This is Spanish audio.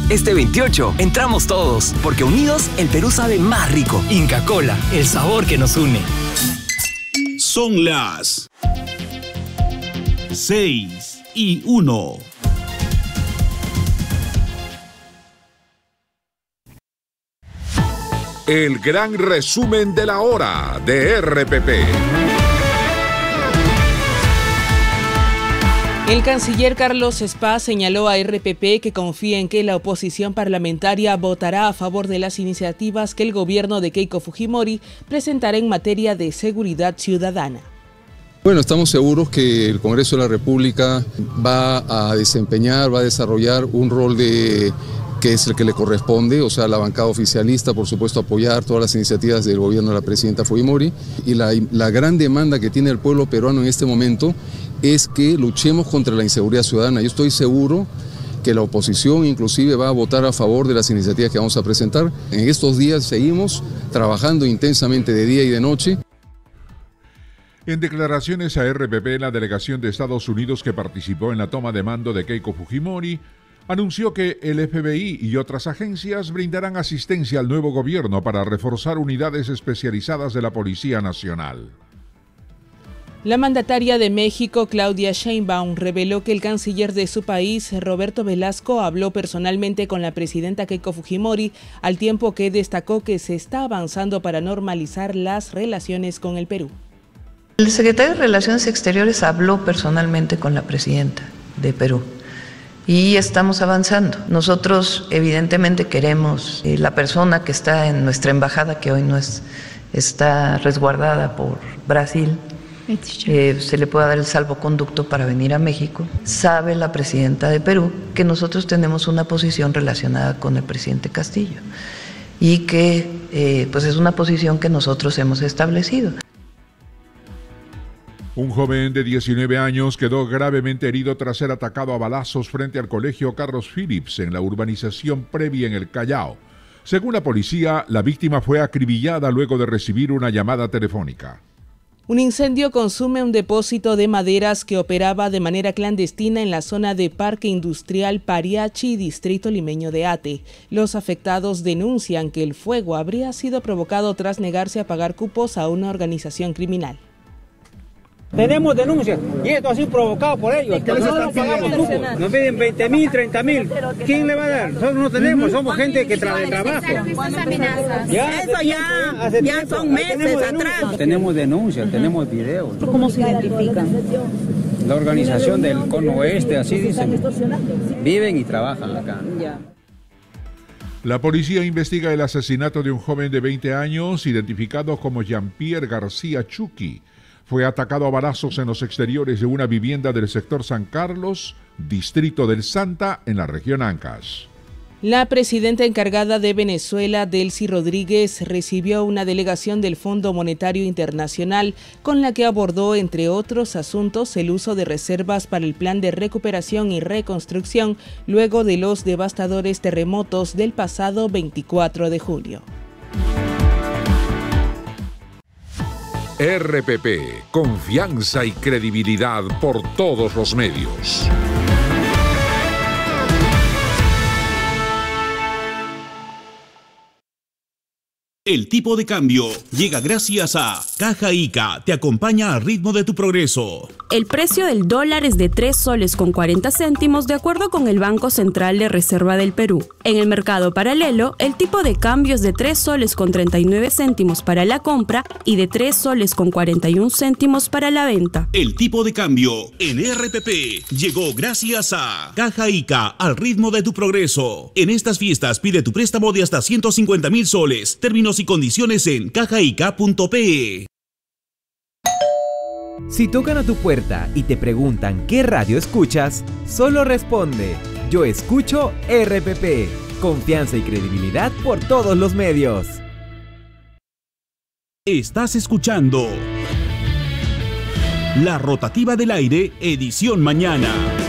Este 28 entramos todos, porque unidos el Perú sabe más rico. Inca Kola, el sabor que nos une. Son las 6:01. El gran resumen de la hora de RPP. El canciller Carlos Spa señaló a RPP que confía en que la oposición parlamentaria votará a favor de las iniciativas que el gobierno de Keiko Fujimori presentará en materia de seguridad ciudadana. Bueno, estamos seguros que el Congreso de la República va a desarrollar un rol que es el que le corresponde, o sea, la bancada oficialista, por supuesto, apoyar todas las iniciativas del gobierno de la presidenta Fujimori, y la gran demanda que tiene el pueblo peruano en este momento es que luchemos contra la inseguridad ciudadana. Yo estoy seguro que la oposición inclusive va a votar a favor de las iniciativas que vamos a presentar. En estos días seguimos trabajando intensamente de día y de noche. En declaraciones a RPP, la delegación de Estados Unidos que participó en la toma de mando de Keiko Fujimori anunció que el FBI y otras agencias brindarán asistencia al nuevo gobierno para reforzar unidades especializadas de la Policía Nacional. La mandataria de México, Claudia Sheinbaum, reveló que el canciller de su país, Roberto Velasco, habló personalmente con la presidenta Keiko Fujimori, al tiempo que destacó que se está avanzando para normalizar las relaciones con el Perú. El secretario de Relaciones Exteriores habló personalmente con la presidenta de Perú y estamos avanzando. Nosotros evidentemente queremos la persona que está en nuestra embajada, que hoy no está resguardada por Brasil, se le pueda dar el salvoconducto para venir a México. Sabe la presidenta de Perú que nosotros tenemos una posición relacionada con el presidente Castillo y que pues es una posición que nosotros hemos establecido. Un joven de 19 años quedó gravemente herido tras ser atacado a balazos frente al colegio Carlos Phillips en la urbanización Previa en el Callao. Según la policía, la víctima fue acribillada luego de recibir una llamada telefónica. Un incendio consume un depósito de maderas que operaba de manera clandestina en la zona de Parque Industrial Pariachi, distrito limeño de Ate. Los afectados denuncian que el fuego habría sido provocado tras negarse a pagar cupos a una organización criminal. Tenemos denuncias y esto ha sido provocado por ellos. Que les están pagando cupos. Nos piden 20.000, 30.000. ¿Quién le va a dar? Nosotros no tenemos, somos gente que trabaja. Eso ya son meses atrás. Tenemos denuncias, tenemos videos. ¿Cómo se identifican? La organización del Cono Oeste, así dicen. Viven y trabajan acá. La policía investiga el asesinato de un joven de 20 años identificado como Jean-Pierre García Chucky. Fue atacado a balazos en los exteriores de una vivienda del sector San Carlos, distrito del Santa, en la región Ancash. La presidenta encargada de Venezuela, Delcy Rodríguez, recibió una delegación del Fondo Monetario Internacional con la que abordó, entre otros asuntos, el uso de reservas para el plan de recuperación y reconstrucción luego de los devastadores terremotos del pasado 24 de julio. RPP, confianza y credibilidad por todos los medios. El tipo de cambio llega gracias a Caja Ica, te acompaña al ritmo de tu progreso. El precio del dólar es de 3 soles con 40 céntimos de acuerdo con el Banco Central de Reserva del Perú. En el mercado paralelo, el tipo de cambio es de 3 soles con 39 céntimos para la compra y de 3 soles con 41 céntimos para la venta. El tipo de cambio en RPP llegó gracias a Caja Ica, al ritmo de tu progreso. En estas fiestas pide tu préstamo de hasta 150.000 soles. Términos y condiciones en cajaica.pe. Si tocan a tu puerta y te preguntan qué radio escuchas, solo responde: yo escucho RPP. Confianza y credibilidad por todos los medios. Estás escuchando La Rotativa del Aire, edición mañana.